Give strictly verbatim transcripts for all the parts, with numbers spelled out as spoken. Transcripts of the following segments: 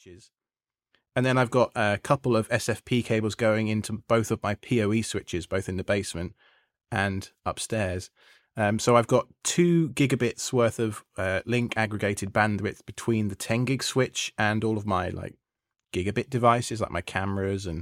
switches. And then I've got a couple of S F P cables going into both of my P O E switches, both in the basement and upstairs. Um, so I've got two gigabits worth of uh, link aggregated bandwidth between the ten gig switch and all of my like gigabit devices, like my cameras and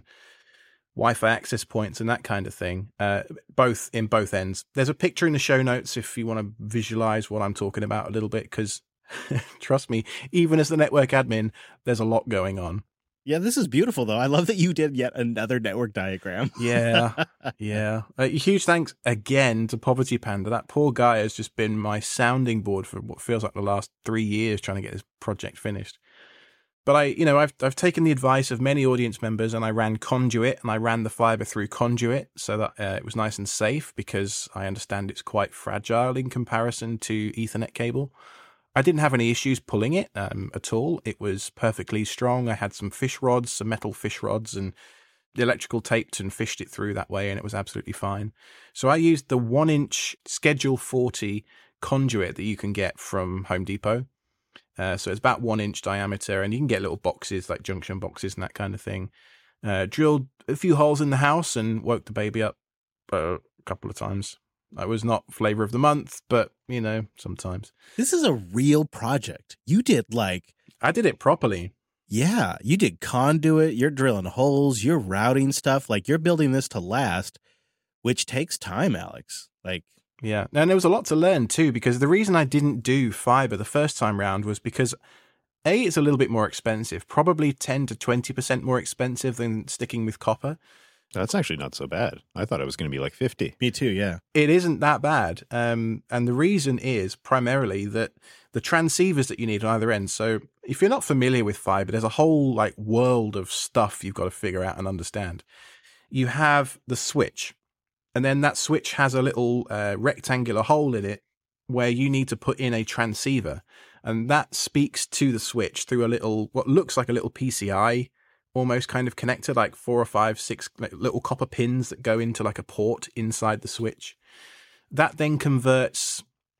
Wi-Fi access points and that kind of thing, uh, both in both ends. There's a picture in the show notes if you want to visualize what I'm talking about a little bit, because trust me, even as the network admin, there's a lot going on. Yeah, this is beautiful, though. I love that you did yet another network diagram. yeah, yeah. Uh, huge thanks again to Poverty Panda. That poor guy has just been my sounding board for what feels like the last three years trying to get this project finished. But I, you know, I've I've taken the advice of many audience members, and I ran Conduit, and I ran the fiber through Conduit, so that uh, it was nice and safe, because I understand it's quite fragile in comparison to Ethernet cable. I didn't have any issues pulling it um, at all. It was perfectly strong. I had some fish rods, some metal fish rods, and the electrical taped and fished it through that way, and it was absolutely fine. So I used the one inch Schedule forty conduit that you can get from Home Depot. Uh, so it's about one inch diameter, and you can get little boxes like junction boxes and that kind of thing. Uh, drilled a few holes in the house and woke the baby up uh, a couple of times. That was not flavor of the month, but, you know, sometimes. This is a real project. You did like... I did it properly. Yeah, you did conduit, you're drilling holes, you're routing stuff. Like, you're building this to last, which takes time, Alex. Like... Yeah, and there was a lot to learn too, because the reason I didn't do fiber the first time round was because, A, it's a little bit more expensive, probably ten to twenty percent more expensive than sticking with copper. That's actually not so bad. I thought it was going to be like fifty. Me too, yeah. It isn't that bad. Um, and the reason is primarily that the transceivers that you need on either end. So if you're not familiar with fiber, there's a whole like world of stuff you've got to figure out and understand. You have the switch. And then that switch has a little uh, rectangular hole in it where you need to put in a transceiver. And that speaks to the switch through a little, what looks like a little P C I almost kind of connector, like four or five, six like, little copper pins that go into like a port inside the switch. That then converts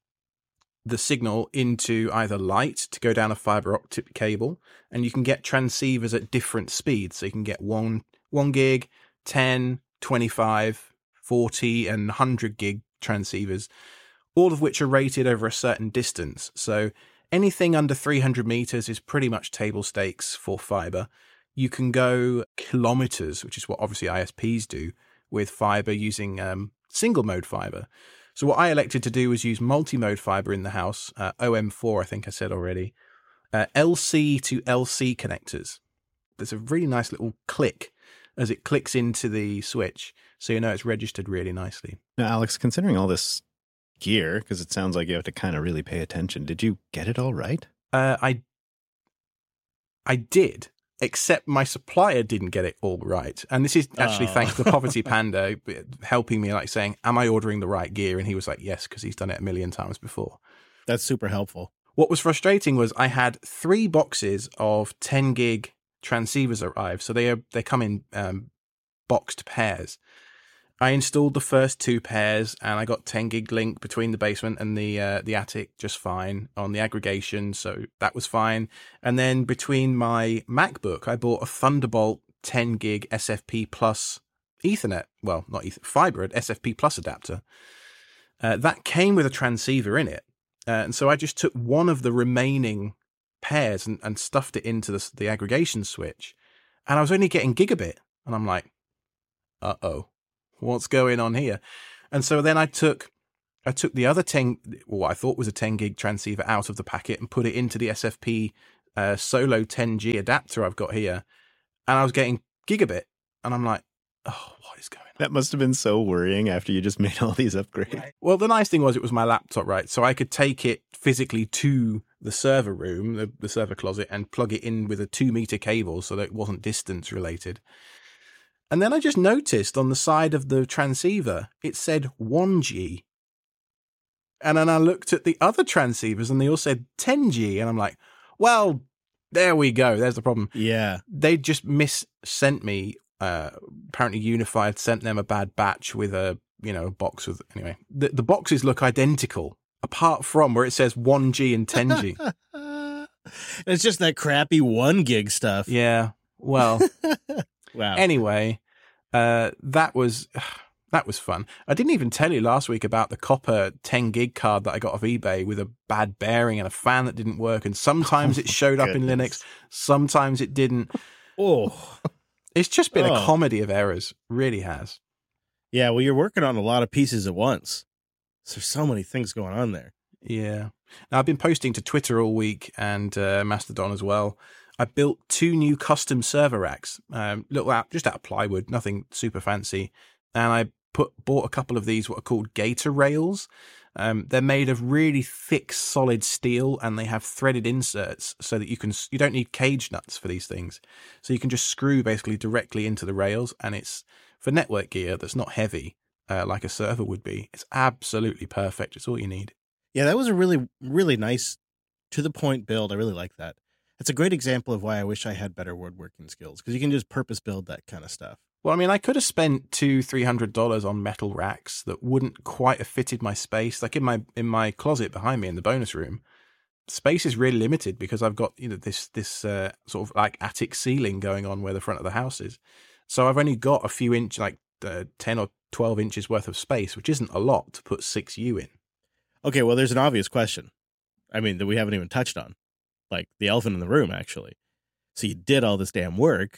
the signal into either light to go down a fiber optic cable. And you can get transceivers at different speeds. So you can get one, one gig, ten, twenty-five, forty and one hundred gig transceivers, all of which are rated over a certain distance. So anything under three hundred meters is pretty much table stakes for fiber. You can go kilometers, which is what obviously I S Ps do with fiber using um, single mode fiber. So what I elected to do was use multi-mode fiber in the house, uh, O M four, I think I said already, uh, L C to L C connectors. There's a really nice little click as it clicks into the switch, so you know it's registered really nicely. Now, Alex, considering all this gear, because it sounds like you have to kind of really pay attention, did you get it all right? Uh, I, I did, except my supplier didn't get it all right. And this is actually oh. thanks to Poverty Panda helping me, like saying, am I ordering the right gear? And he was like, yes, because he's done it a million times before. That's super helpful. What was frustrating was I had three boxes of ten gig transceivers arrive, so they are, they come in um, boxed pairs. I installed the first two pairs, and I got ten gig link between the basement and the uh, the attic just fine on the aggregation, so that was fine. And then between my MacBook, I bought a Thunderbolt ten gig S F P Plus Ethernet, well, not Ethernet, fiber, S F P Plus adapter. Uh, that came with a transceiver in it, uh, and so I just took one of the remaining pairs and, and stuffed it into the, the aggregation switch, and I was only getting gigabit, and I'm like, uh-oh, what's going on here? And so then I took I took the other ten, what I thought was a ten gig transceiver out of the packet and put it into the S F P uh, Solo ten G adapter I've got here, and I was getting gigabit, and I'm like, oh, what is going on? That must have been so worrying after you just made all these upgrades. Well, the nice thing was it was my laptop, right? So I could take it physically to the server room, the, the server closet, and plug it in with a two meter cable so that it wasn't distance related. And then I just noticed on the side of the transceiver, it said one G. And then I looked at the other transceivers and they all said ten G. And I'm like, well, there we go. There's the problem. Yeah. They just mis-sent me. Uh, apparently Unified sent them a bad batch with a, you know, box with, anyway, the, the boxes look identical apart from where it says one G and ten G. It's just that crappy one gig stuff. Yeah. Well, Wow. anyway, uh, that was that was fun. I didn't even tell you last week about the copper ten gig card that I got off eBay with a bad bearing and a fan that didn't work. And sometimes it showed up in Linux, sometimes it didn't. Oh, It's just been Oh. a comedy of errors. Really has. yeah. Well, you're working on a lot of pieces at once. So there's so many things going on there. Yeah. Now, I've been posting to Twitter all week and uh, Mastodon as well. I built two new custom server racks, um, little out, just out of plywood, nothing super fancy. And I put bought a couple of these, what are called Gator rails. Um, they're made of really thick, solid steel, and they have threaded inserts so that you can you don't need cage nuts for these things. So you can just screw basically directly into the rails, and it's for network gear that's not heavy uh, like a server would be. It's absolutely perfect. It's all you need. Yeah, that was a really, really nice, to the point build. I really like that. It's a great example of why I wish I had better woodworking skills, because you can just purpose build that kind of stuff. Well, I mean, I could have spent two, three hundred dollars on metal racks that wouldn't quite have fitted my space. Like in my in my closet behind me in the bonus room, space is really limited because I've got you know this this uh, sort of like attic ceiling going on where the front of the house is. So I've only got a few inch, like uh, ten or twelve inches worth of space, which isn't a lot to put six U in. Okay, well, there's an obvious question. I mean, that we haven't even touched on. Like the elephant in the room, actually. So you did all this damn work.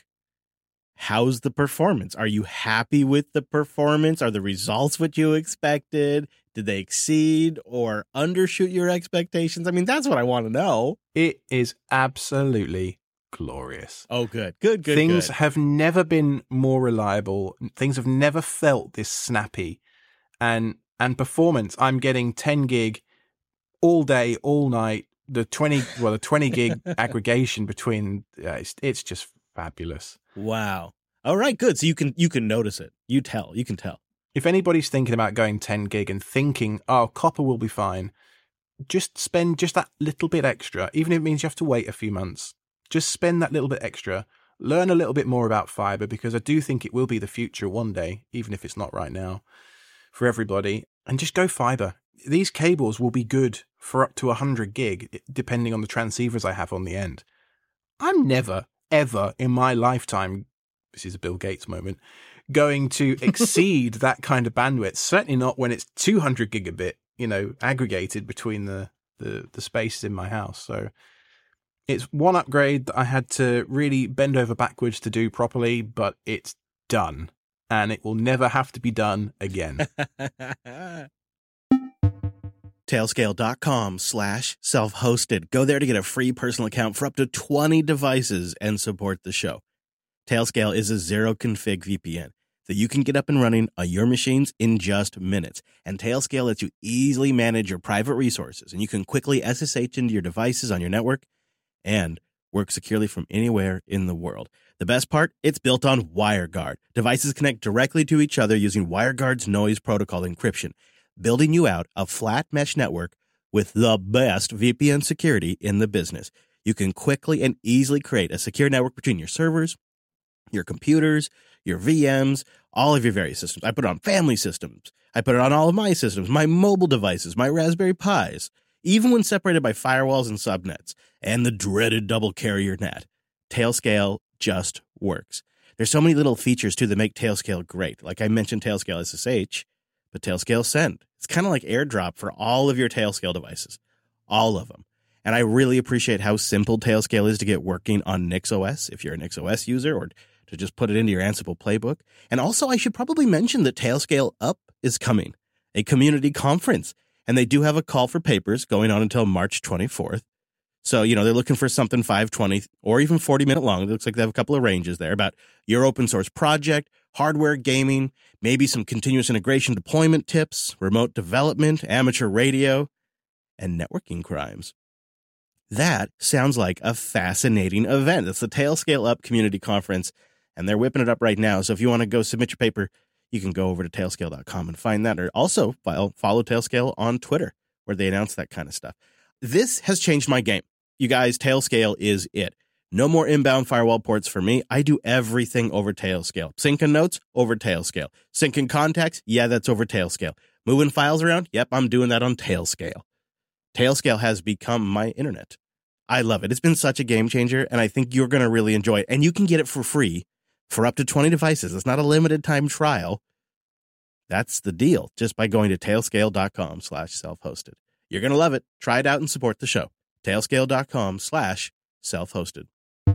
How's the performance? Are you happy with the performance? Are the results what you expected? Did they exceed or undershoot your expectations? I mean, that's what I want to know. It is absolutely glorious. Oh, good. Good, good, Things good. have never been more reliable. Things have never felt this snappy. And and performance, I'm getting ten gig all day, all night. The twenty, well, the twenty gig aggregation between, uh, it's, it's just fabulous. Wow. All right, good. So you can you can notice it. You tell. You can tell. If anybody's thinking about going ten gig and thinking, oh, copper will be fine, just spend just that little bit extra, even if it means you have to wait a few months. Just spend that little bit extra. Learn a little bit more about fiber, because I do think it will be the future one day, even if it's not right now, for everybody. And just go fiber. These cables will be good for up to one hundred gig, depending on the transceivers I have on the end. I'm never, ever in my lifetime, this is a Bill Gates moment, going to exceed that kind of bandwidth. Certainly not when it's two hundred gigabit, you know, aggregated between the, the, the spaces in my house. So it's one upgrade that I had to really bend over backwards to do properly, but it's done. And it will never have to be done again. Tailscale.com slash self-hosted. Go there to get a free personal account for up to twenty devices and support the show. Tailscale is a zero-config V P N that you can get up and running on your machines in just minutes. And Tailscale lets you easily manage your private resources, and you can quickly S S H into your devices on your network and work securely from anywhere in the world. The best part, it's built on WireGuard. Devices connect directly to each other using WireGuard's noise protocol encryption, building you out a flat mesh network with the best V P N security in the business. You can quickly and easily create a secure network between your servers, your computers, your V Ms, all of your various systems. I put it on family systems. I put it on all of my systems, my mobile devices, my Raspberry Pis, even when separated by firewalls and subnets, and the dreaded double carrier net. Tailscale just works. There's so many little features, too, that make Tailscale great. Like I mentioned Tailscale S S H, but Tailscale Send. It's kind of like AirDrop for all of your Tailscale devices. All of them. And I really appreciate how simple Tailscale is to get working on NixOS, if you're a NixOS user, or to just put it into your Ansible playbook. And also, I should probably mention that Tailscale Up is coming, a community conference. And they do have a call for papers going on until March twenty-fourth. So, you know, they're looking for something five, twenty, or even forty minute long. It looks like they have a couple of ranges there about your open source project, hardware gaming, maybe some continuous integration deployment tips, remote development, amateur radio, and networking crimes. That sounds like a fascinating event. It's the Tailscale Up Community Conference, and they're whipping it up right now. So if you want to go submit your paper, you can go over to tailscale dot com and find that. Or also follow Tailscale on Twitter, where they announce that kind of stuff. This has changed my game. You guys, Tailscale is it. No more inbound firewall ports for me. I do everything over Tailscale. Syncing notes, over Tailscale. Syncing contacts, yeah, that's over Tailscale. Moving files around, yep, I'm doing that on Tailscale. Tailscale has become my internet. I love it. It's been such a game changer, and I think you're going to really enjoy it. And you can get it for free for up to twenty devices. It's not a limited time trial. That's the deal, just by going to tailscale.com slash self-hosted. You're going to love it. Try it out and support the show. tailscale.com slash self-hosted.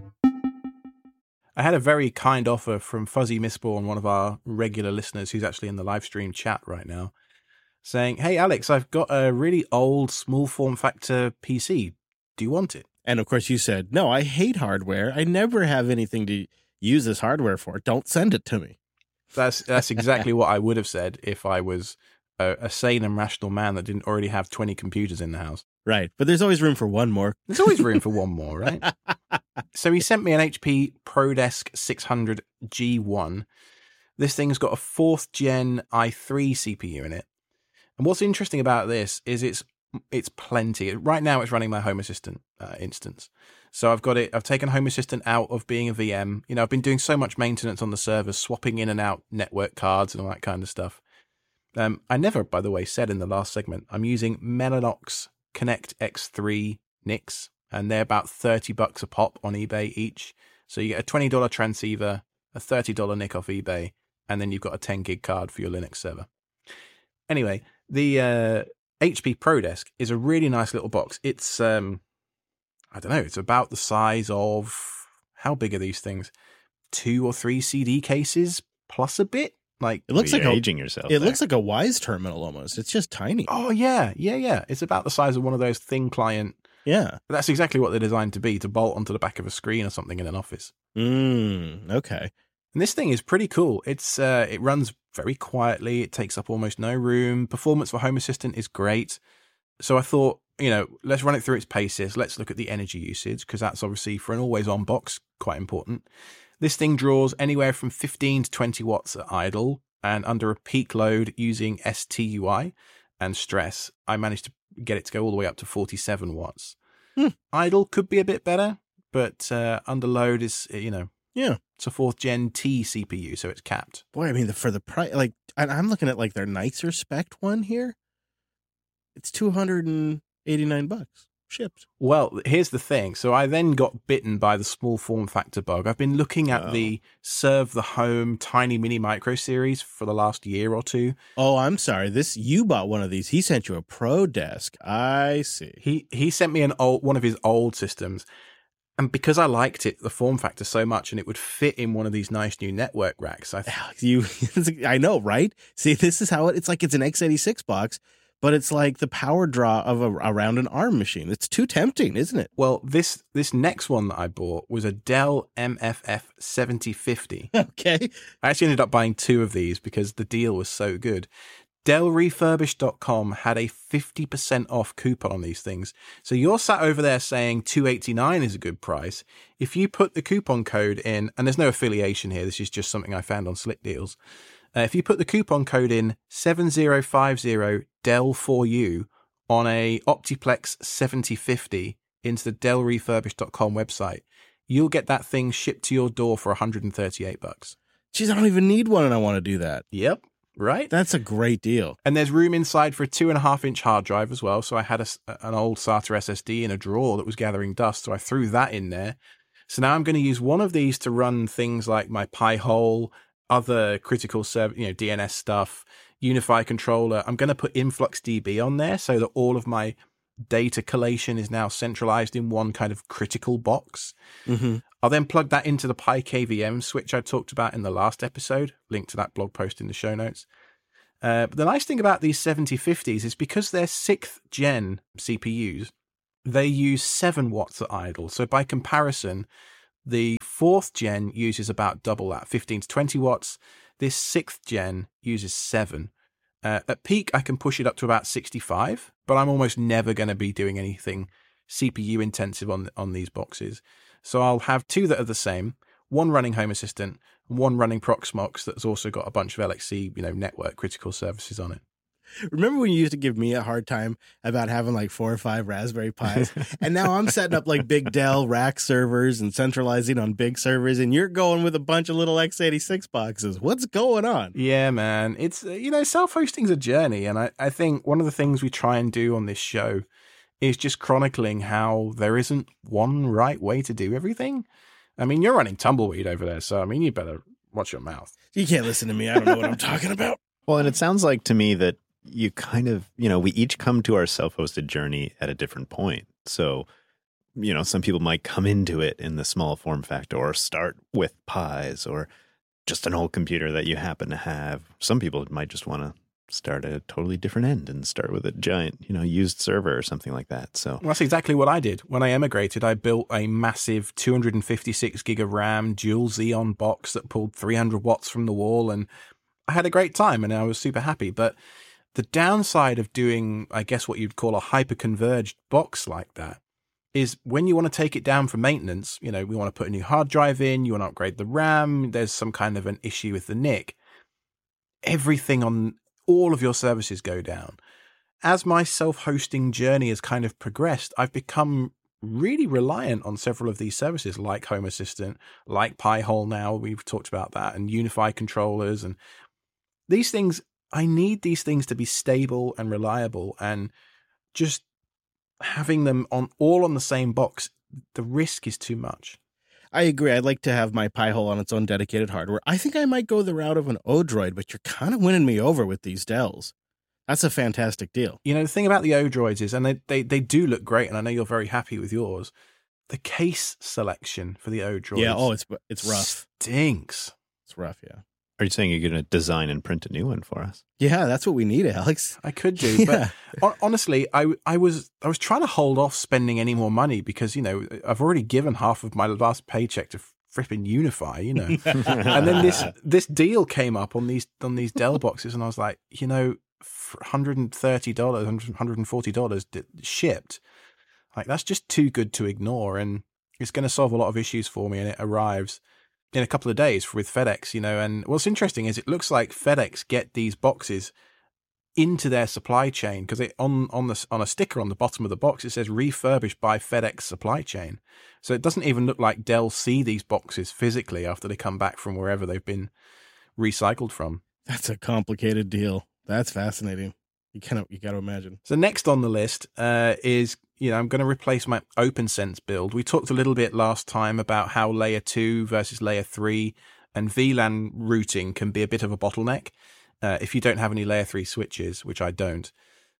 I had a very kind offer from Fuzzy Mistborn, one of our regular listeners who's actually in the live stream chat right now, saying, hey, Alex, I've got a really old small form factor P C. Do you want it? And of course you said, no, I hate hardware. I never have anything to use this hardware for. Don't send it to me. That's that's exactly what I would have said if I was a, a sane and rational man that didn't already have twenty computers in the house. Right. But there's always room for one more. There's always room for one more, right? So he sent me an H P ProDesk six hundred G one. This thing's got a fourth gen i three C P U in it. And what's interesting about this is it's it's plenty. Right now it's running my Home Assistant uh, instance. So I've got it, I've taken Home Assistant out of being a V M. You know, I've been doing so much maintenance on the server, swapping in and out network cards and all that kind of stuff. Um, I never, by the way, said in the last segment, I'm using Mellanox Connect X three N I Cs, and they're about thirty bucks a pop on eBay each. So you get a twenty dollars transceiver, a thirty dollars N I C off eBay, and then you've got a ten gig card for your Linux server. Anyway, the uh, H P ProDesk is a really nice little box. It's, um, I don't know, it's about the size of, how big are these things? Two or three C D cases plus a bit? Like It looks You're like a, aging yourself. It there. looks like a Wise terminal almost. It's just tiny. Oh, yeah, yeah, yeah. It's about the size of one of those thin client. Yeah. That's exactly what they're designed to be, to bolt onto the back of a screen or something in an office. Mm, okay. And this thing is pretty cool. It's uh, it runs very quietly. It takes up almost no room. Performance for Home Assistant is great. So I thought, you know, let's run it through its paces. Let's look at the energy usage, because that's obviously, for an always-on box, quite important. This thing draws anywhere from fifteen to twenty watts at idle, and under a peak load using S T U I and stress, I managed to get it to go all the way up to forty-seven watts. Hmm. Idle could be a bit better, but uh, under load is, you know, Yeah. it's a fourth gen T C P U, so it's capped. Boy, I mean, the, for the price, like, and I'm looking at like their nicer spec one here. It's two hundred eighty-nine bucks shipped. Well, here's the thing. So I then got bitten by the small form factor bug. I've been looking at Oh. the Serve the Home Tiny Mini Micro series for the last year or two. Oh, I'm sorry. This, you bought one of these. He sent you a ProDesk. I see. He he sent me an old one of his old systems. And because I liked it, the form factor so much, and it would fit in one of these nice new network racks, I th- Alex, you, I know, right? See, this is how it, it's like it's an x eighty-six box, but it's like the power draw of a, around an ARM machine. It's too tempting, isn't it? well, this this next one that I bought was a Dell M F F seventy fifty. Okay. I actually ended up buying two of these because the deal was so good. Dell Refurbished dot com had a fifty percent off coupon on these things. So you're sat over there saying two hundred eighty-nine dollars is a good price. If you put the coupon code in, and there's no affiliation here, this is just something I found on Slick Deals. Uh, if you put the coupon code in seven zero five zero D E L four U on a Optiplex seventy fifty into the Dell Refurbished dot com website, you'll get that thing shipped to your door for one hundred thirty-eight bucks. Jeez, I don't even need one and I want to do that. Yep. Right? That's a great deal. And there's room inside for a two and a half inch hard drive as well. So I had a, an old SATA S S D in a drawer that was gathering dust. So I threw that in there. So now I'm going to use one of these to run things like my Pi-hole, other critical server, you know, D N S stuff, Unify controller. I'm going to put InfluxDB on there so that all of my data collation is now centralized in one kind of critical box. Mm-hmm. I'll then plug that into the Pi K V M switch I talked about in the last episode. Link to that blog post in the show notes. Uh, but the nice thing about these seventy fifties is because they're sixth gen C P Us, they use seven watts at idle. So by comparison, the fourth gen uses about double that, fifteen to twenty watts. This sixth gen uses seven. Uh, at peak, I can push it up to about sixty-five, but I'm almost never going to be doing anything C P U intensive on on these boxes. So I'll have two that are the same, one running Home Assistant, and one running Proxmox that's also got a bunch of L X C, you know, network critical services on it. Remember when you used to give me a hard time about having like four or five Raspberry Pis? And now I'm setting up like big Dell rack servers and centralizing on big servers, and you're going with a bunch of little x eighty-six boxes. What's going on? Yeah, man. It's, uh, you know, self-hosting's a journey. And I, I think one of the things we try and do on this show is just chronicling how there isn't one right way to do everything. I mean, you're running Tumbleweed over there, so I mean, you better watch your mouth. You can't listen to me. I don't know what I'm talking about. Well, and it sounds like to me that you kind of, you know, we each come to our self-hosted journey at a different point. So, you know, some people might come into it in the small form factor or start with Pies or just an old computer that you happen to have. Some people might just want to start at a totally different end and start with a giant, you know, used server or something like that. So well, that's exactly what I did. When I emigrated, I built a massive two hundred fifty-six gig of RAM dual Xeon box that pulled three hundred watts from the wall, and I had a great time and I was super happy. But the downside of doing, I guess, what you'd call a hyper-converged box like that is when you want to take it down for maintenance, you know, we want to put a new hard drive in, you want to upgrade the RAM, there's some kind of an issue with the N I C. Everything on all of your services go down. As my self-hosting journey has kind of progressed, I've become really reliant on several of these services like Home Assistant, like Pi-hole now, we've talked about that, and Unify controllers. And these things, I need these things to be stable and reliable, and just having them on all on the same box, the risk is too much. I agree. I'd like to have my Pi-hole on its own dedicated hardware. I think I might go the route of an Odroid, but you're kind of winning me over with these Dells. That's a fantastic deal. You know, the thing about the Odroids is, and they, they, they do look great, and I know you're very happy with yours, the case selection for the Odroids. Yeah, oh, it's it's rough. Stinks. It's rough, yeah. are you saying you're going to design and print a new one for us? Yeah, that's what we need, Alex. I could do, but yeah. honestly, I, I was I was trying to hold off spending any more money because, you know, I've already given half of my last paycheck to fripping Unify, you know. And then this this deal came up on these on these Dell boxes, and I was like, you know, one hundred thirty dollars, one hundred forty dollars shipped. Like, that's just too good to ignore, and it's going to solve a lot of issues for me, and it arrives in a couple of days with FedEx, you know. And what's interesting is it looks like FedEx get these boxes into their supply chain because it on on the on a sticker on the bottom of the box it says refurbished by FedEx supply chain. So it doesn't even look like Dell see these boxes physically after they come back from wherever they've been recycled from. That's a complicated deal. That's fascinating. You cannot you got to imagine. So next on the list uh, is, you know, I'm going to replace my OpenSense build. We talked a little bit last time about how layer two versus layer three and V LAN routing can be a bit of a bottleneck uh, if you don't have any layer three switches, which I don't.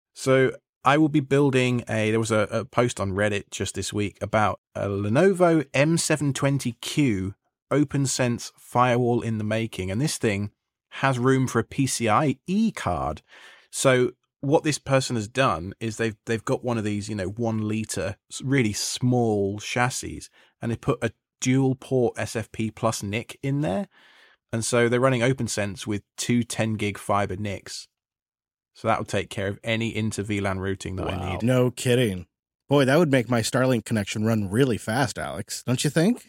So I will be building a, there was a, a post on Reddit just this week about a Lenovo M seven twenty Q OpenSense firewall in the making. And this thing has room for a PCIe card. So what this person has done is they've they've got one of these, you know, one liter, really small chassis, and they put a dual port S F P plus N I C in there. And so they're running OpenSense with two ten gig fiber N I Cs. So that will take care of any inter V LAN routing that wow. I need. No kidding. Boy, that would make my Starlink connection run really fast, Alex. Don't you think?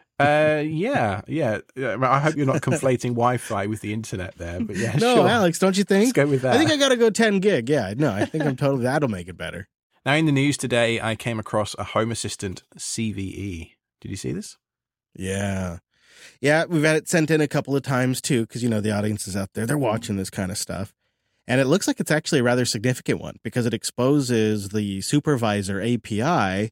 Uh, yeah, yeah. I hope you're not conflating Wi-Fi with the internet there, but yeah, no, sure. Alex, don't you think? Let's go with that. I think I got to go ten gig. Yeah, no, I think I'm totally, that'll make it better. Now, in the news today, I came across a Home Assistant C V E. Did you see this? Yeah. Yeah, we've had it sent in a couple of times too, because, you know, the audience is out there. They're watching this kind of stuff. And it looks like it's actually a rather significant one because it exposes the supervisor A P I,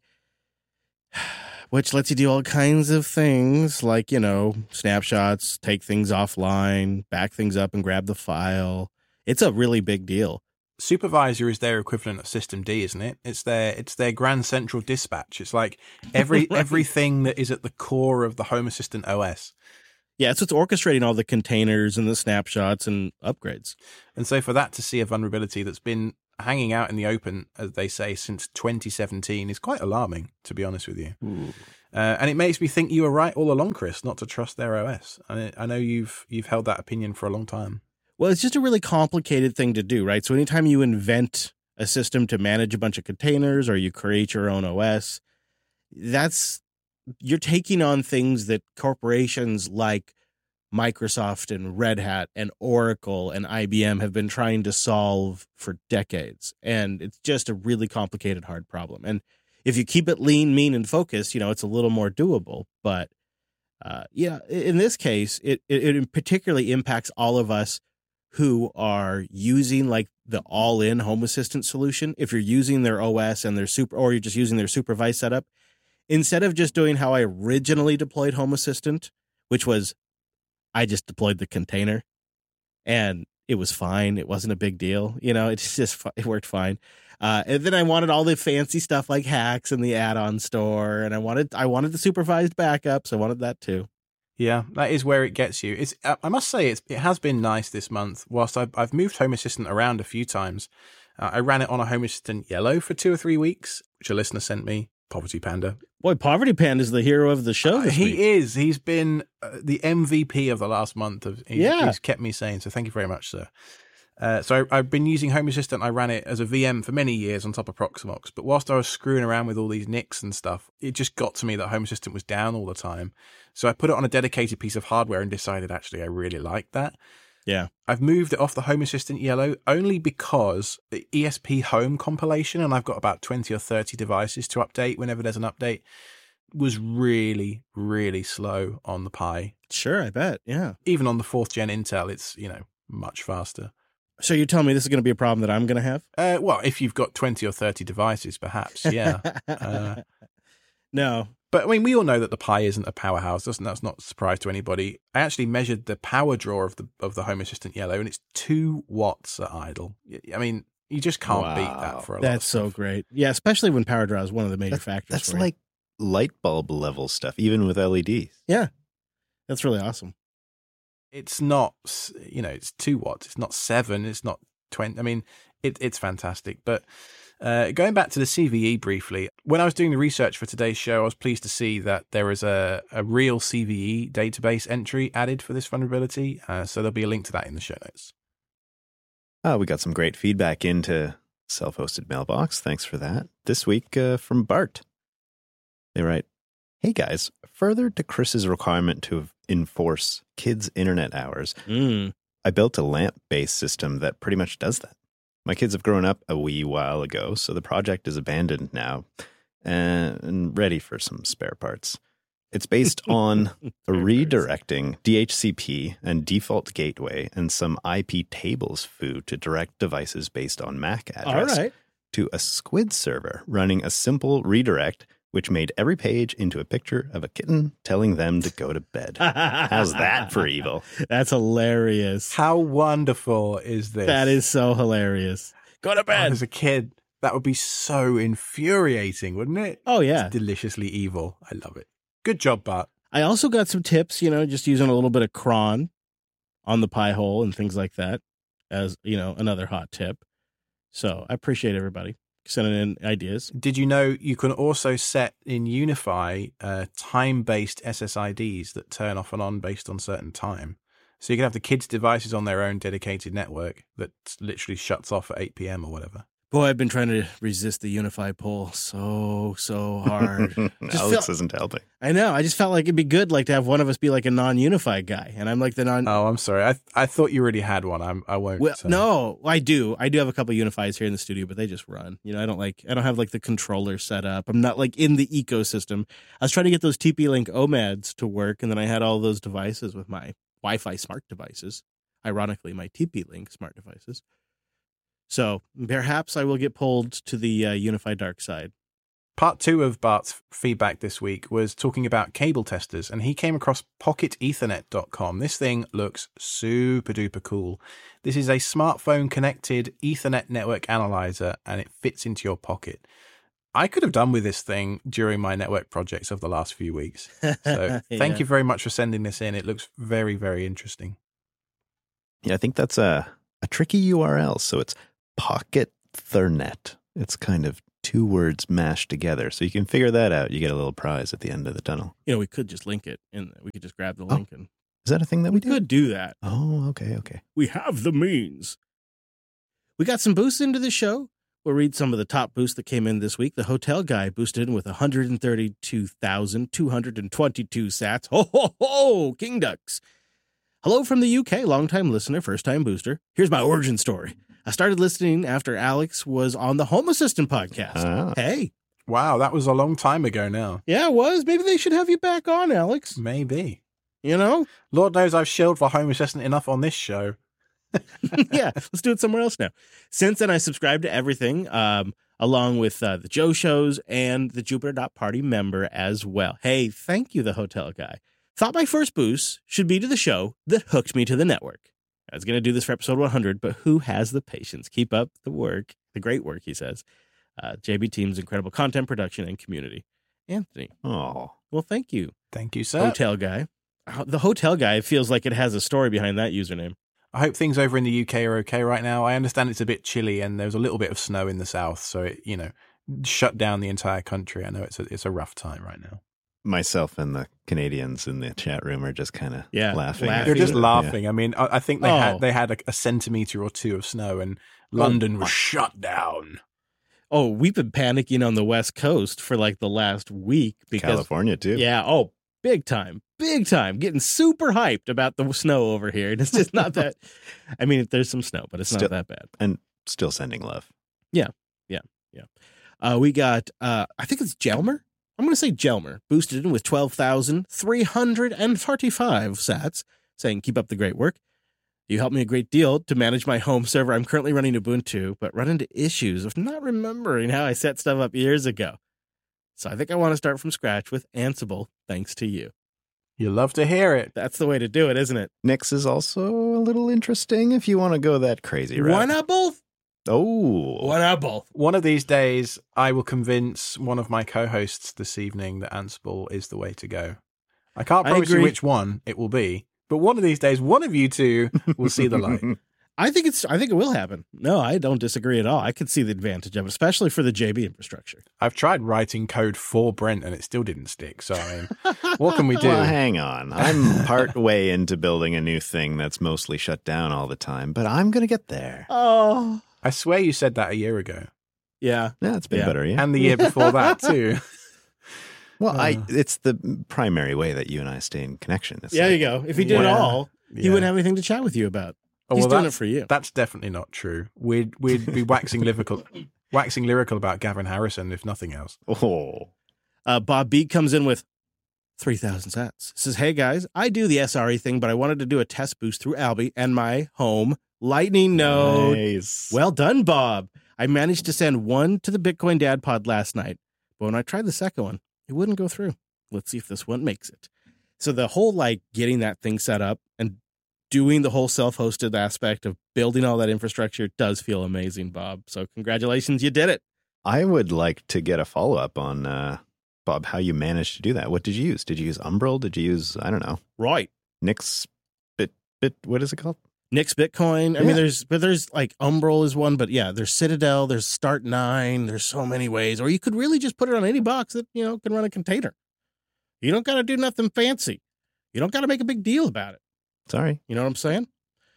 which lets you do all kinds of things like, you know, snapshots, take things offline, back things up and grab the file. It's a really big deal. Supervisor is their equivalent of Systemd, isn't it? It's their it's their Grand Central Dispatch. It's like every right. everything that is at the core of the Home Assistant O S. Yeah, so it's orchestrating all the containers and the snapshots and upgrades. And so for that to see a vulnerability that's been hanging out in the open, as they say, since twenty seventeen is quite alarming, to be honest with you. Uh, and it makes me think you were right all along, Chris, not to trust their O S. I, I know you've you've held that opinion for a long time. Well, it's just a really complicated thing to do, right? So anytime you invent a system to manage a bunch of containers or you create your own O S, that's you're taking on things that corporations like Microsoft and Red Hat and Oracle and I B M have been trying to solve for decades. And it's just a really complicated, hard problem. And if you keep it lean, mean, and focused, you know, it's a little more doable. But uh, yeah, in this case, it, it, it particularly impacts all of us who are using like the all-in Home Assistant solution, if you're using their O S and their super, or you're just using their supervised setup, instead of just doing how I originally deployed Home Assistant, which was I just deployed the container and it was fine. It wasn't a big deal. You know, it's just, it worked fine. Uh, and then I wanted all the fancy stuff like hacks and the add-on store. And I wanted, I wanted the supervised backups. I wanted that too. Yeah, that is where it gets you. It's, I must say, it's, it has been nice this month. Whilst I've, I've moved Home Assistant around a few times, uh, I ran it on a Home Assistant Yellow for two or three weeks, which a listener sent me, Poverty Panda. Boy, Poverty Panda is the hero of the show this uh, he week. is. He's been uh, the M V P of the last month. Of he's, Yeah. he's kept me sane, so thank you very much, sir. Uh, so I, I've been using Home Assistant. I ran it as a V M for many years on top of Proximox. But whilst I was screwing around with all these N I Cs and stuff, it just got to me that Home Assistant was down all the time. So I put it on a dedicated piece of hardware and decided, actually, I really like that. Yeah. I've moved it off the Home Assistant Yellow only because the E S P Home compilation, and I've got about twenty or thirty devices to update whenever there's an update, was really, really slow on the Pi. Sure, I bet. Yeah. Even on the fourth gen Intel, it's, you know, much faster. So you're telling me this is going to be a problem that I'm going to have? Uh, well, if you've got twenty or thirty devices, perhaps, yeah. uh, no. But, I mean, we all know that the Pi isn't a powerhouse. That's, that's not a surprise to anybody. I actually measured the power draw of the of the Home Assistant Yellow, and it's two watts at idle. I mean, you just can't Wow. beat that for a lot That's of so stuff. great. Yeah, especially when power draw is one of the major That's, factors. that's for you. like light bulb level stuff, even with L E Ds. Yeah. That's really awesome. It's not, you know, it's two watts. It's not seven. It's not twenty. I mean, it, it's fantastic. But uh, going back to the C V E briefly, when I was doing the research for today's show, I was pleased to see that there is a, a real C V E database entry added for this vulnerability. Uh, so there'll be a link to that in the show notes. Oh, we got some great feedback into self-hosted mailbox. Thanks for that. This week uh, from Bart. They write, "Hey guys, further to Chris's requirement to enforce kids' internet hours, Mm. I built a lamp-based system that pretty much does that. My kids have grown up a wee while ago, so the project is abandoned now and ready for some spare parts. It's based on redirecting D H C P and default gateway and some I P tables foo to direct devices based on M A C address All right. to a Squid server running a simple redirect which made every page into a picture of a kitten telling them to go to bed. How's that for evil? That's hilarious. How wonderful is this? That is so hilarious. Go to Oh, bed. as a kid, that would be so infuriating, wouldn't it? Oh, yeah. It's deliciously evil. I love it. Good job, Bart. I also got some tips, you know, just using a little bit of cron on the Pi hole and things like that as, you know, another hot tip. So I appreciate everybody sending in ideas. Did you know you can also set in Unify uh, time-based S S I Ds that turn off and on based on certain time? So you can have the kids' devices on their own dedicated network that literally shuts off at eight p.m. or whatever. Boy, I've been trying to resist the Unify pull so, so hard. Just Alex feel- isn't helping. I know. I just felt like it'd be good, like, to have one of us be like a non-Unify guy. And I'm like the non... Oh, I'm sorry. I I thought you already had one. I'm, I won't. Well, uh, no, I do. I do have a couple Unifies here in the studio, but they just run. You know, I don't like, I don't have like the controller set up. I'm not like in the ecosystem. I was trying to get those T P Link O M A Ds to work, and then I had all those devices with my Wi-Fi smart devices. Ironically, my T P Link smart devices. So perhaps I will get pulled to the uh, Unify dark side. Part two of Bart's feedback this week was talking about cable testers, and he came across pocket ethernet dot com. This thing looks super duper cool. This is a smartphone connected Ethernet network analyzer, and it fits into your pocket. I could have done with this thing during my network projects of the last few weeks. So Yeah. thank you very much for sending this in. It looks very, very interesting. Yeah, I think that's a, a tricky U R L. So it's Pocket Ethernet. It's kind of two words mashed together. So you can figure that out. You get a little prize at the end of the tunnel. You know, we could just link it, and we could just grab the Oh, link, and Is that a thing that we we do? could do that. Oh, okay, okay. We have the means. We got some boosts into the show. We'll read some of the top boosts that came in this week. The hotel guy boosted in with one hundred thirty-two thousand two hundred twenty-two sats. Ho, ho, ho, King Ducks. Hello from the U K, longtime listener, first-time booster. Here's my origin story. I started listening after Alex was on the Home Assistant podcast. Ah. Hey. Wow, that was a long time ago now. Yeah, it was. Maybe they should have you back on, Alex. Maybe. You know? Lord knows I've shilled for Home Assistant enough on this show. Yeah, let's do it somewhere else now. Since then, I subscribed to everything, um, along with uh, the Joe shows and the Jupiter.party member as well. Hey, thank you, the hotel guy. Thought my first boost should be to the show that hooked me to the network. I was going to do this for episode one hundred, but who has the patience? Keep up the work, the great work, he says. Uh, J B Team's incredible content production and community. Anthony. Oh, well, thank you. Thank you, sir. Hotel guy. The hotel guy feels like it has a story behind that username. I hope things over in the U K are okay right now. I understand it's a bit chilly and there's a little bit of snow in the south, so it, you know, shut down the entire country. I know it's a, it's a rough time right now. Myself and the Canadians in the chat room are just kind of yeah, laughing. laughing. They're just yeah. laughing. I mean, I, I think they oh. had they had a, a centimeter or two of snow, and London oh. was shut down. Oh, we've been panicking on the West Coast for like the last week because California too. Yeah. Oh, big time, big time. Getting super hyped about the snow over here, and it's just not that. I mean, there's some snow, but it's Still, not that bad. And still sending love. Yeah, yeah, yeah. Uh, we got. Uh, I think it's Jelmer. I'm going to say Jelmer, boosted in with twelve thousand three hundred forty-five sats, saying, keep up the great work. You helped me a great deal to manage my home server. I'm currently running Ubuntu, but run into issues of not remembering how I set stuff up years ago. So I think I want to start from scratch with Ansible, thanks to you. You love to hear it. That's the way to do it, isn't it? Nix is also a little interesting if you want to go that crazy route. Why not both? Oh. Why not both? One of these days, I will convince one of my co-hosts this evening that Ansible is the way to go. I can't I promise you agree. which one it will be, but one of these days, one of you two will see the light. I think it's. I think it will happen. No, I don't disagree at all. I could see the advantage of it, especially for the J B infrastructure. I've tried writing code for Brent and it still didn't stick. So, I mean, what can we do? Well, hang on. I'm part way into building a new thing that's mostly shut down all the time, but I'm going to get there. Oh, I swear you said that a year ago. yeah. Yeah, it's been Yeah. better, yeah. And the year before that, too. Well, Uh. I it's the primary way that you and I stay in connection. It's There like, you go. If he did it Yeah. all, he Yeah. wouldn't have anything to chat with you about. Oh, He's well, doing it that's- for you. That's definitely not true. We'd we'd be waxing lyrical, waxing lyrical about Gavin Harrison, if nothing else. Oh. Uh, Bob B comes in with three thousand sats. Says, hey guys, I do the S R E thing, but I wanted to do a test boost through Alby and my home Lightning node. Nice. Well done, Bob. I managed to send one to the Bitcoin Dad Pod last night, but when I tried the second one, it wouldn't go through. Let's see if this one makes it. So the whole like getting that thing set up and doing the whole self-hosted aspect of building all that infrastructure does feel amazing, Bob. So congratulations, you did it. I would like to get a follow-up on, uh, Bob, how you managed to do that. What did you use? Did you use Umbrel? Did you use, I don't know, Right. Nix Bit, Bit, what is it called? Nix Bitcoin. I Yeah. mean, there's, but there's like Umbrel is one, but yeah, there's Citadel, there's Start nine, there's so many ways. Or you could really just put it on any box that, you know, can run a container. You don't got to do nothing fancy. You don't got to make a big deal about it. Sorry. You know what I'm saying?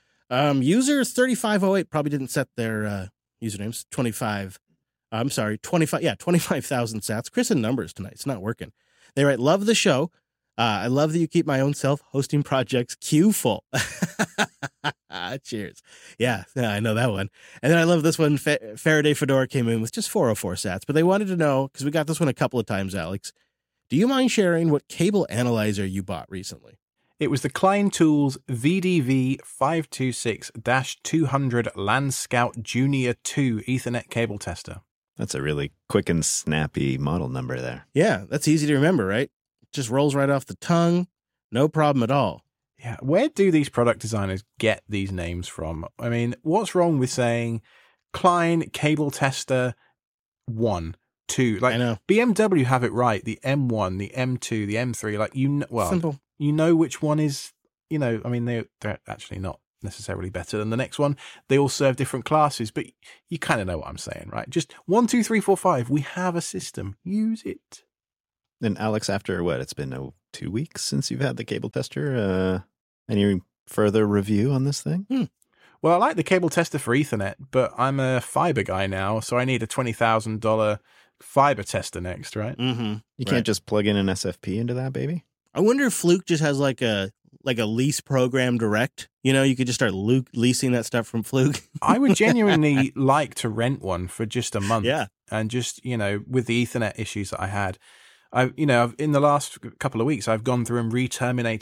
Um, users thirty-five oh eight probably didn't set their uh, usernames. twenty-five. I'm sorry, twenty-five. Yeah, twenty-five thousand sats. Chris in numbers tonight. It's not working. They write, love the show. Uh, I love that you keep my own self-hosting projects queue full. Cheers. Yeah, yeah, I know that one. And then I love this one. Fa- Faraday Fedora came in with just four oh four sats, but they wanted to know, because we got this one a couple of times, Alex. Do you mind sharing what cable analyzer you bought recently? It was the Klein Tools V D V five two six dash two hundred LAN Scout Junior two Ethernet cable tester. That's a really quick and snappy model number there. Yeah, that's easy to remember, right? Just rolls right off the tongue. No problem at all. Yeah, where do these product designers get these names from? I mean, what's wrong with saying Klein Cable Tester one, two? Like I know. B M W have it right. The M one, the M two, the M three. Like you, know, well, Simple. you know which one is. You know, I mean, they they're actually not necessarily better than the next one. They all serve different classes, but you kind of know what I'm saying, right? Just one, two, three, four, five. We have a system. Use it. And Alex, after what? It's been oh, two weeks since you've had the cable tester. Uh, any further review on this thing? Hmm. Well, I like the cable tester for Ethernet, but I'm a fiber guy now, so I need a twenty thousand dollars fiber tester next, right? Mm-hmm. You Right. can't just plug in an S F P into that, baby? I wonder if Fluke just has like a like a lease program direct. You know, you could just start Luke leasing that stuff from Fluke. I would genuinely like to rent one for just a month. Yeah. And just, you know, with the Ethernet issues that I had, I, you know, in the last couple of weeks, I've gone through and re-terminated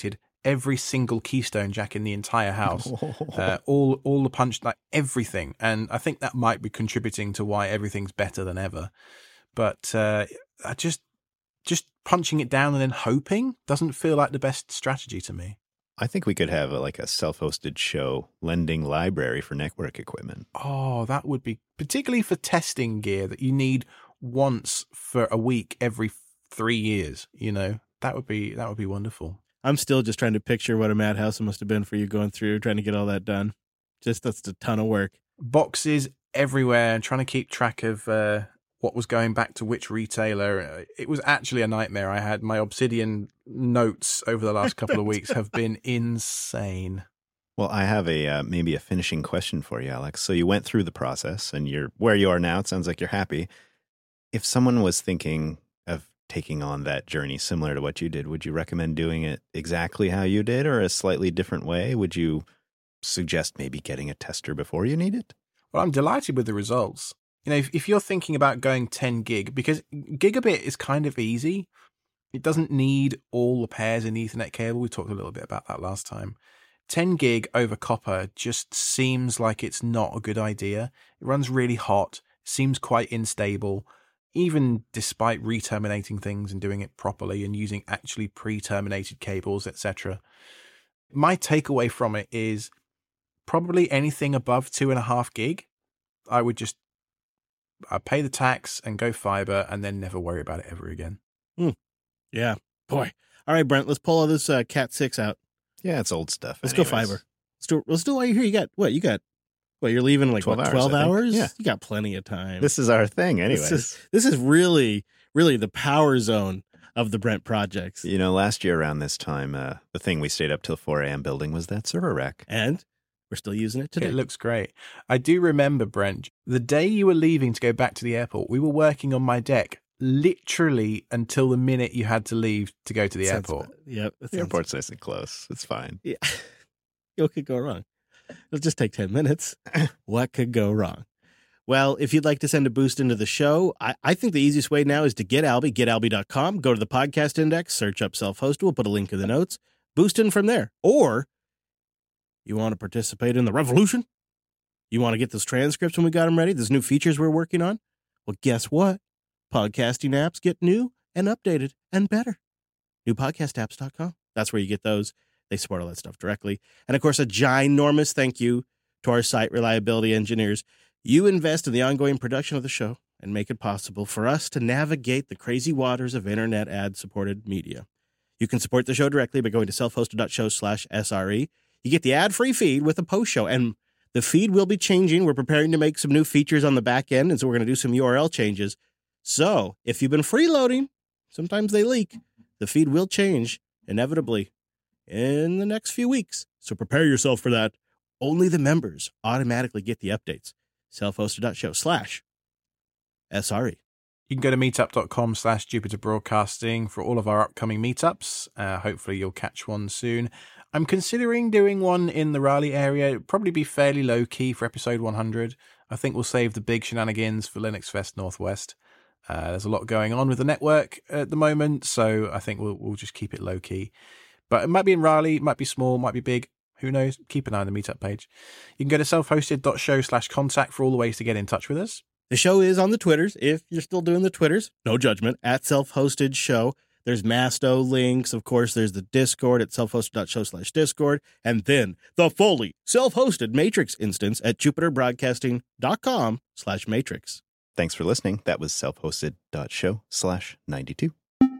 every single keystone jack in the entire house, uh, all all the punch, like everything. And I think that might be contributing to why everything's better than ever. But uh, I just just punching it down and then hoping doesn't feel like the best strategy to me. I think we could have a, like a self-hosted show lending library for network equipment. Oh, that would be particularly for testing gear that you need once for a week every three years. You know, that would be that would be wonderful. I'm still just trying to picture what a madhouse it must have been for you going through trying to get all that done. Just that's a ton of work. Boxes everywhere and trying to keep track of uh, what was going back to which retailer. It was actually a nightmare. I had my Obsidian notes over the last couple of weeks have been insane. Well, I have a uh, maybe a finishing question for you, Alex. So you went through the process and you're where you are now. It sounds like you're happy. If someone was thinking of taking on that journey similar to what you did, would you recommend doing it exactly how you did or a slightly different way? Would you suggest maybe getting a tester before you need it? Well, I'm delighted with the results. You know, if, if you're thinking about going ten gig, because gigabit is kind of easy, it doesn't need all the pairs in the Ethernet cable. We talked a little bit about that last time. ten gig over copper just seems like it's not a good idea. It runs really hot, seems quite unstable, even despite re-terminating things and doing it properly and using actually pre-terminated cables, et cetera. My takeaway from it is probably anything above two and a half gig, I would just I pay the tax and go fiber and then never worry about it ever again. Hmm. Yeah. Boy. All right, Brent, let's pull all this uh, Cat six out. Yeah, it's old stuff. Let's anyways. go fiber. Let's do, let's do it while you're here. You got, what, you got, what, you're leaving like, twelve what, hours, twelve I think. hours? Yeah. You got plenty of time. This is our thing anyways. This is, this is really, really the power zone of the Brent projects. You know, last year around this time, uh, the thing we stayed up till four a.m. building was that server rack. And we're still using it today. It looks great. I do remember, Brent, the day you were leaving to go back to the airport, we were working on my deck literally until the minute you had to leave to go to the Sounds airport. about- Yep. that The sounds- airport's nice and close. It's fine. Yeah. What could go wrong? It'll just take ten minutes. What could go wrong? Well, if you'd like to send a boost into the show, I, I think the easiest way now is to get Alby, get alby dot com, go to the podcast index, search up self-hosted, we'll put a link in the notes, boost in from there. Or you want to participate in the revolution? You want to get those transcripts when we got them ready, those new features we're working on? Well, guess what? Podcasting apps get new and updated and better. new podcast apps dot com. That's where you get those. They support all that stuff directly. And of course, a ginormous thank you to our site reliability engineers. You invest in the ongoing production of the show and make it possible for us to navigate the crazy waters of internet ad-supported media. You can support the show directly by going to self-hosted.show slash SRE. You get the ad-free feed with a post show, and the feed will be changing. We're preparing to make some new features on the back end, and so we're going to do some U R L changes. So if you've been freeloading, sometimes they leak. The feed will change, inevitably, in the next few weeks. So prepare yourself for that. Only the members automatically get the updates. self-hosted.show slash SRE. You can go to meetup.com slash Jupiter Broadcasting for all of our upcoming meetups. Uh, hopefully you'll catch one soon. I'm considering doing one in the Raleigh area. It'll probably be fairly low-key for episode one hundred. I think we'll save the big shenanigans for Linux Fest Northwest. Uh, there's a lot going on with the network at the moment, so I think we'll we'll just keep it low-key. But it might be in Raleigh, it might be small, might be big. Who knows? Keep an eye on the meetup page. You can go to self-hosted.show slash contact for all the ways to get in touch with us. The show is on the Twitters, if you're still doing the Twitters. No judgment, at self-hosted show. There's Masto links. Of course, there's the Discord at self-hosted.show slash Discord. And then the fully self-hosted Matrix instance at jupiterbroadcasting.com slash Matrix. Thanks for listening. That was self-hosted.show slash 92.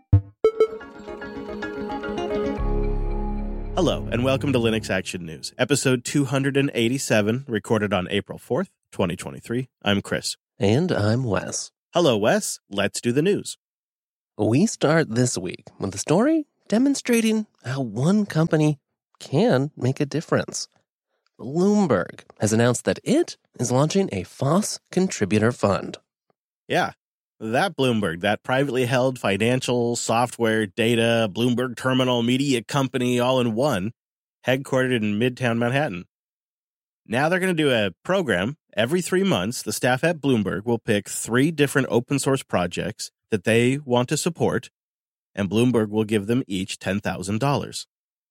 Hello, and welcome to Linux Action News, episode two hundred eighty-seven, recorded on April fourth, twenty twenty-three. I'm Chris. And I'm Wes. Hello, Wes. Let's do the news. We start this week with a story demonstrating how one company can make a difference. Bloomberg has announced that it is launching a F O S contributor fund. Yeah, that Bloomberg, that privately held financial, software, data, Bloomberg terminal, media company all in one, headquartered in Midtown Manhattan. Now they're going to do a program. Every three months, the staff at Bloomberg will pick three different open source projects that they want to support, and Bloomberg will give them each ten thousand dollars.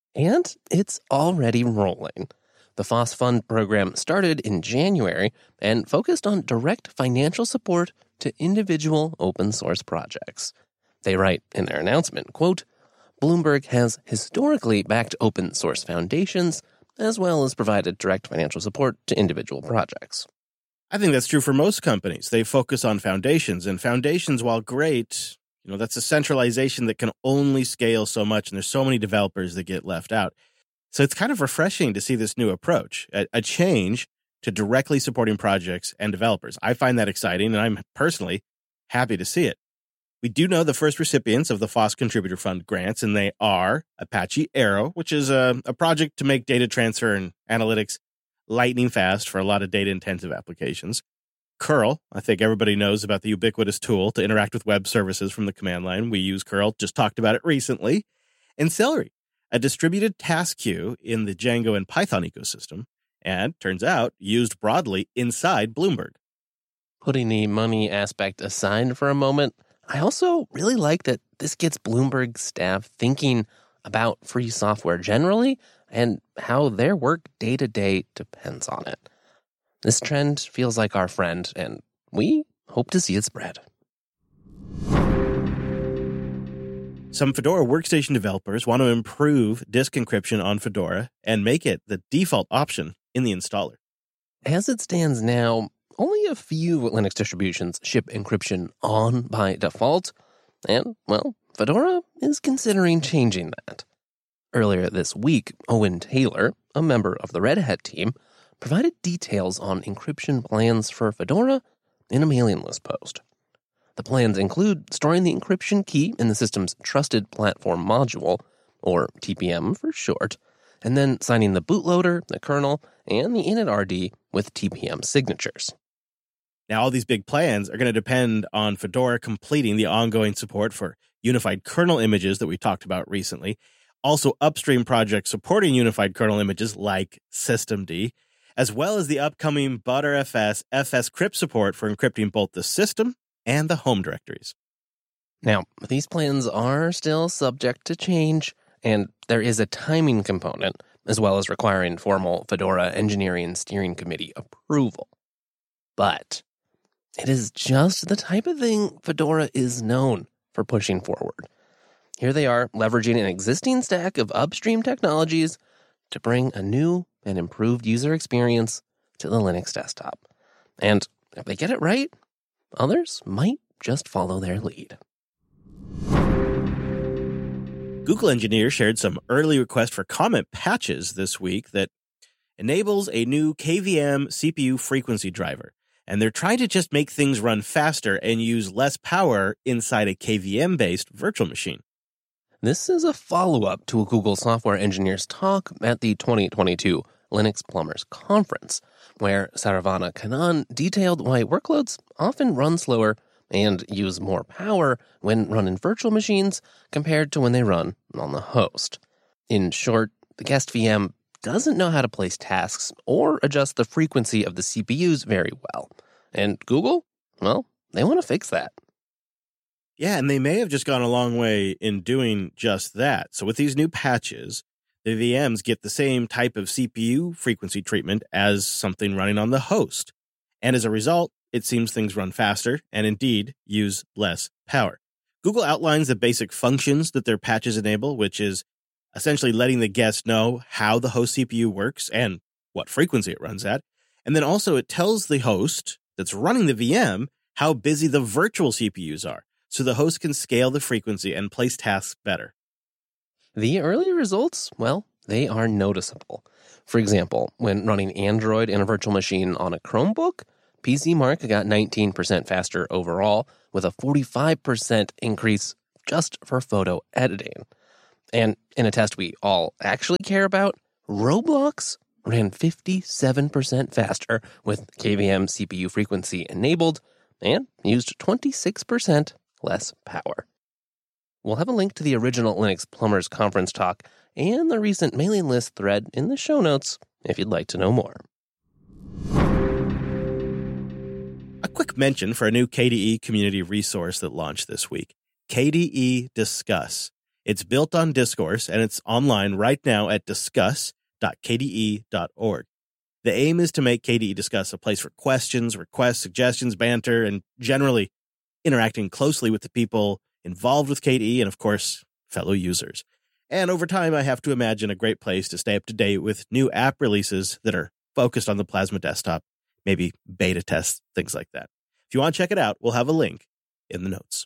And it's already rolling. The FOSS Fund program started in January and focused on direct financial support to individual open source projects. They write in their announcement, quote, Bloomberg has historically backed open source foundations as well as provided direct financial support to individual projects. I think that's true for most companies. They focus on foundations, and foundations, while great, you know, that's a centralization that can only scale so much, and there's so many developers that get left out. So it's kind of refreshing to see this new approach, a, a change to directly supporting projects and developers. I find that exciting, and I'm personally happy to see it. We do know the first recipients of the FOSS Contributor Fund grants, and they are Apache Arrow, which is a, a project to make data transfer and analytics lightning fast for a lot of data-intensive applications. Curl, I think everybody knows about the ubiquitous tool to interact with web services from the command line. We use Curl, just talked about it recently. And Celery, a distributed task queue in the Django and Python ecosystem, and, turns out, used broadly inside Bloomberg. Putting the money aspect aside for a moment, I also really like that this gets Bloomberg staff thinking about free software generally and how their work day-to-day depends on it. This trend feels like our friend, and we hope to see it spread. Some Fedora workstation developers want to improve disk encryption on Fedora and make it the default option in the installer. As it stands now, only a few Linux distributions ship encryption on by default, and, well, Fedora is considering changing that. Earlier this week, Owen Taylor, a member of the Red Hat team, provided details on encryption plans for Fedora in a mailing list post. The plans include storing the encryption key in the system's Trusted Platform Module, or T P M for short, and then signing the bootloader, the kernel, and the initRD with T P M signatures. Now, all these big plans are going to depend on Fedora completing the ongoing support for unified kernel images that we talked about recently, also upstream projects supporting unified kernel images like systemd, as well as the upcoming Btrfs fscrypt support for encrypting both the system and the home directories. Now, these plans are still subject to change, and there is a timing component, as well as requiring formal Fedora Engineering Steering Committee approval. But it is just the type of thing Fedora is known for pushing forward. Here they are, leveraging an existing stack of upstream technologies to bring a new and improved user experience to the Linux desktop. And if they get it right, others might just follow their lead. Google engineers shared some early requests for comment patches this week that enables a new K V M C P U frequency driver. And they're trying to just make things run faster and use less power inside a K V M-based virtual machine. This is a follow-up to a Google software engineers talk at the twenty twenty-two Linux Plumbers Conference, where Saravana Kannan detailed why workloads often run slower and use more power when run in virtual machines compared to when they run on the host. In short, the guest V M doesn't know how to place tasks or adjust the frequency of the C P Us very well. And Google, well, they want to fix that. Yeah, and they may have just gone a long way in doing just that. So with these new patches, the V Ms get the same type of C P U frequency treatment as something running on the host. And as a result, it seems things run faster and indeed use less power. Google outlines the basic functions that their patches enable, which is essentially letting the guest know how the host C P U works and what frequency it runs at. And then also it tells the host that's running the V M how busy the virtual C P Us are, so the host can scale the frequency and place tasks better. The early results, well, they are noticeable. For example, when running Android in a virtual machine on a Chromebook, PCMark got nineteen percent faster overall, with a forty-five percent increase just for photo editing. And in a test we all actually care about, Roblox ran fifty-seven percent faster with K V M C P U frequency enabled and used twenty-six percent less power. We'll have a link to the original Linux Plumbers Conference talk and the recent mailing list thread in the show notes if you'd like to know more. A quick mention for a new K D E community resource that launched this week, K D E Discuss. It's built on Discourse, and it's online right now at discuss dot k d e dot org. The aim is to make K D E Discuss a place for questions, requests, suggestions, banter, and generally interacting closely with the people involved with K D E and, of course, fellow users. And over time, I have to imagine a great place to stay up to date with new app releases that are focused on the Plasma desktop, maybe beta tests, things like that. If you want to check it out, we'll have a link in the notes.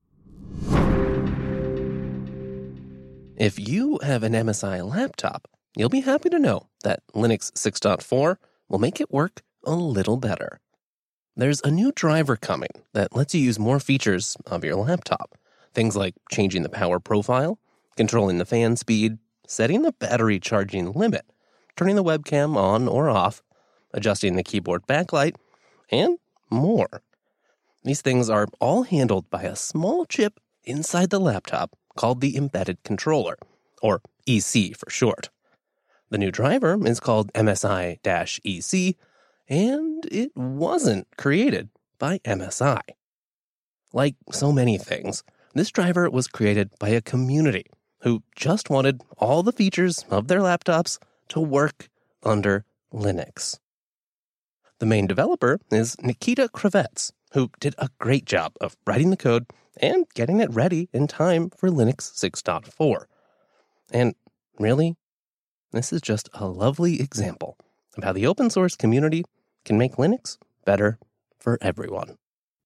If you have an M S I laptop, you'll be happy to know that Linux six point four will make it work a little better. There's a new driver coming that lets you use more features of your laptop. Things like changing the power profile, controlling the fan speed, setting the battery charging limit, turning the webcam on or off, adjusting the keyboard backlight, and more. These things are all handled by a small chip inside the laptop called the Embedded Controller, or E C for short. The new driver is called M S I E C, and it wasn't created by M S I. Like so many things, this driver was created by a community who just wanted all the features of their laptops to work under Linux. The main developer is Nikita Kravets, who did a great job of writing the code and getting it ready in time for Linux six point four. And really, this is just a lovely example of how the open source community can make Linux better for everyone.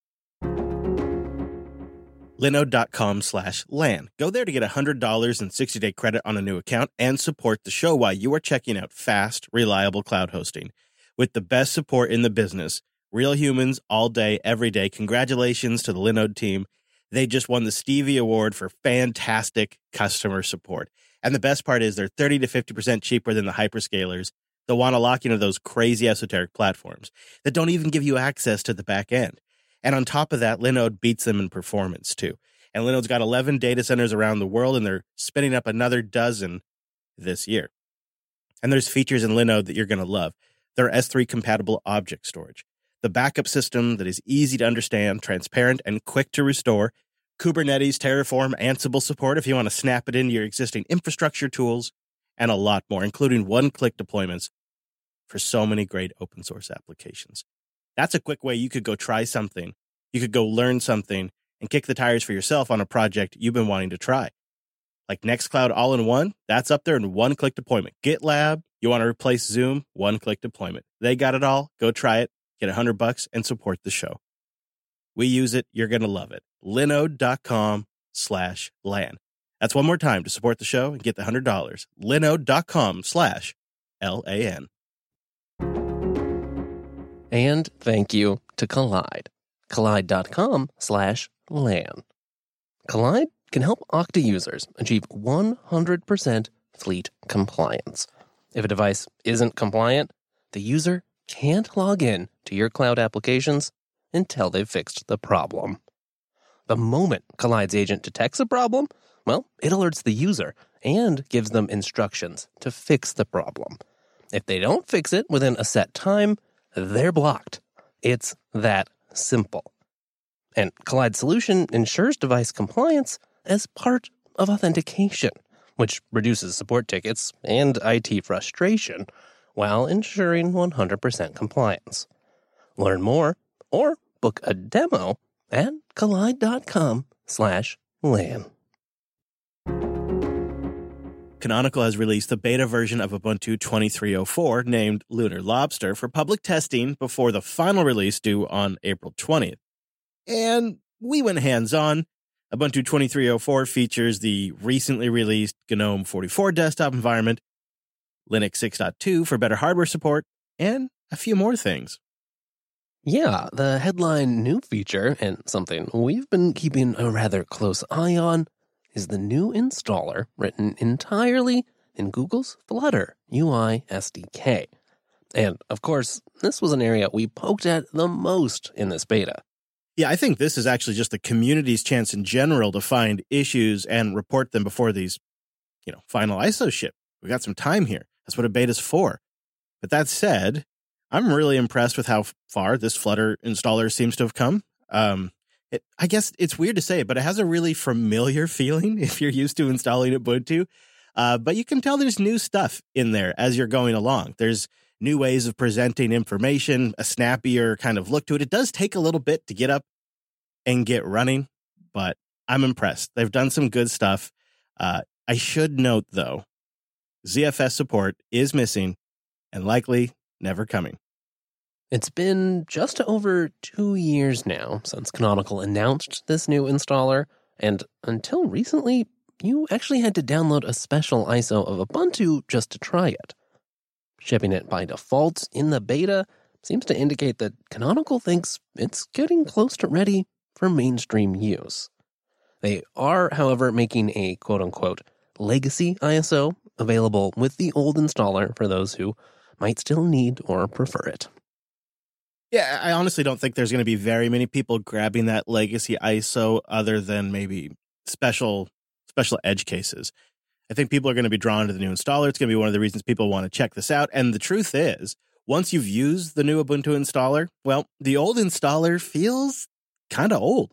Linode.com slash LAN. Go there to get one hundred dollars and sixty-day credit on a new account and support the show while you are checking out fast, reliable cloud hosting. With the best support in the business, real humans all day, every day. Congratulations to the Linode team. They just won the Stevie Award for fantastic customer support. And the best part is they're thirty to fifty percent cheaper than the hyperscalers that want to lock into those crazy esoteric platforms that don't even give you access to the back end. And on top of that, Linode beats them in performance too. And Linode's got eleven data centers around the world, and they're spinning up another dozen this year. And there's features in Linode that you're going to love. Their S three compatible object storage, the backup system that is easy to understand, transparent, and quick to restore, Kubernetes, Terraform, Ansible support if you want to snap it into your existing infrastructure tools, and a lot more, including one-click deployments for so many great open source applications. That's a quick way you could go try something. You could go learn something and kick the tires for yourself on a project you've been wanting to try. Like Nextcloud all-in-one, that's up there in one-click deployment. GitLab, you want to replace Zoom, one-click deployment. They got it all. Go try it. Get a hundred bucks and support the show. We use it. You're going to love it. Linode.com slash LAN. That's one more time to support the show and get the one hundred dollars. Linode.com slash L-A-N. And thank you to Collide. Collide.com slash LAN. Collide can help Okta users achieve one hundred percent fleet compliance. If a device isn't compliant, the user can't log in to your cloud applications until they've fixed the problem. The moment Collide's agent detects a problem, well, it alerts the user and gives them instructions to fix the problem. If they don't fix it within a set time, they're blocked. It's that simple. And Collide's solution ensures device compliance as part of authentication, which reduces support tickets and I T frustration while ensuring one hundred percent compliance. Learn more or book a demo at collide.com slash LAN. Canonical has released the beta version of Ubuntu twenty-three oh four named Lunar Lobster for public testing before the final release due on April twentieth. And we went hands-on. Ubuntu twenty-three oh four features the recently released GNOME forty-four desktop environment, Linux six point two for better hardware support, and a few more things. Yeah, the headline new feature, and something we've been keeping a rather close eye on, is the new installer written entirely in Google's Flutter U I S D K. And, of course, this was an area we poked at the most in this beta. Yeah, I think this is actually just the community's chance in general to find issues and report them before these, you know, final I S O ship. We got some time here. That's what a beta's for. But that said, I'm really impressed with how far this Flutter installer seems to have come. Um, It, I guess it's weird to say it, but it has a really familiar feeling if you're used to installing Ubuntu. Uh, but you can tell there's new stuff in there as you're going along. There's new ways of presenting information, a snappier kind of look to it. It does take a little bit to get up and get running, but I'm impressed. They've done some good stuff. Uh, I should note, though, Z F S support is missing and likely never coming. It's been just over two years now since Canonical announced this new installer, and until recently, you actually had to download a special I S O of Ubuntu just to try it. Shipping it by default in the beta seems to indicate that Canonical thinks it's getting close to ready for mainstream use. They are, however, making a quote-unquote legacy I S O available with the old installer for those who might still need or prefer it. Yeah, I honestly don't think there's going to be very many people grabbing that legacy I S O other than maybe special special edge cases. I think people are going to be drawn to the new installer. It's going to be one of the reasons people want to check this out. And the truth is, once you've used the new Ubuntu installer, well, the old installer feels kind of old.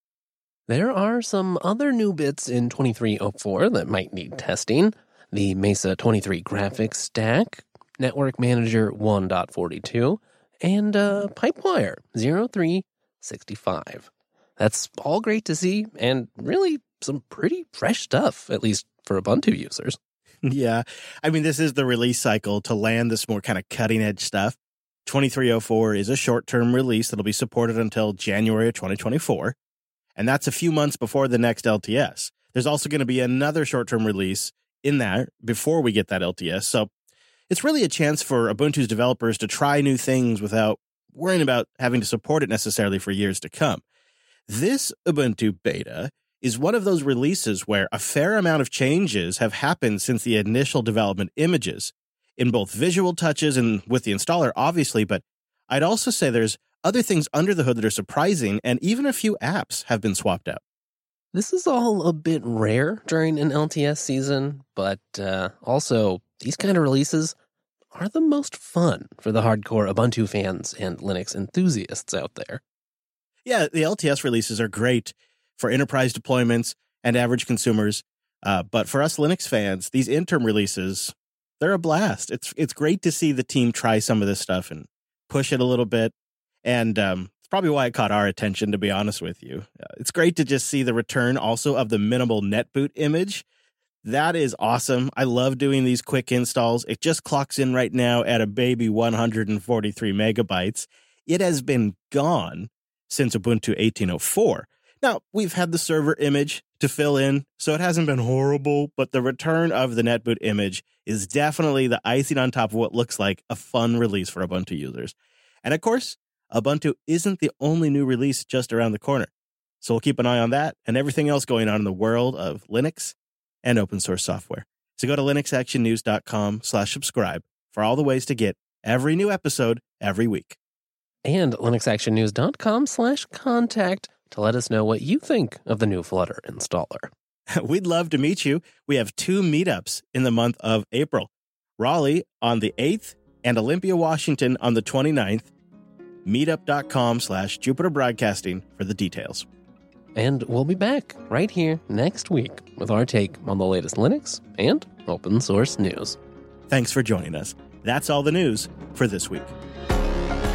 There are some other new bits in twenty-three oh four that might need testing. The Mesa twenty-three graphics stack, Network Manager one point forty-two, and uh, Pipewire zero three sixty-five. That's all great to see, and really some pretty fresh stuff, at least for Ubuntu users. Yeah, I mean, this is the release cycle to land this more kind of cutting-edge stuff. twenty-three oh four is a short-term release that'll be supported until January of twenty twenty-four, and that's a few months before the next L T S. There's also going to be another short-term release in there before we get that L T S, so it's really a chance for Ubuntu's developers to try new things without worrying about having to support it necessarily for years to come. This Ubuntu beta is one of those releases where a fair amount of changes have happened since the initial development images, in both visual touches and with the installer, obviously, but I'd also say there's other things under the hood that are surprising, and even a few apps have been swapped out. This is all a bit rare during an L T S season, but uh, also these kind of releases are the most fun for the hardcore Ubuntu fans and Linux enthusiasts out there. Yeah, the L T S releases are great for enterprise deployments and average consumers, uh, but for us Linux fans, these interim releases, they're a blast. It's it's great to see the team try some of this stuff and push it a little bit, and um, it's probably why it caught our attention, to be honest with you. Uh, it's great to just see the return also of the minimal netboot image. That is awesome. I love doing these quick installs. It just clocks in right now at a baby one hundred forty-three megabytes. It has been gone since Ubuntu eighteen oh four. Now, we've had the server image to fill in, so it hasn't been horrible, but the return of the netboot image is definitely the icing on top of what looks like a fun release for Ubuntu users. And of course, Ubuntu isn't the only new release just around the corner. So we'll keep an eye on that and everything else going on in the world of Linux and open source software. So go to linuxactionnews.com slash subscribe for all the ways to get every new episode every week. And linuxactionnews.com slash contact to let us know what you think of the new Flutter installer. We'd love to meet you. We have two meetups in the month of April. Raleigh on the eighth and Olympia, Washington on the twenty-ninth. Meetup.com slash Jupiter Broadcasting for the details. And we'll be back right here next week with our take on the latest Linux and open source news. Thanks for joining us. That's all the news for this week.